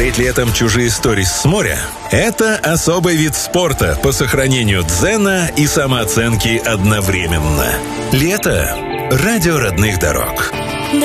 Смотреть летом чужие сторис с моря – это особый вид спорта по сохранению дзена и самооценки одновременно. Лето – радио родных дорог.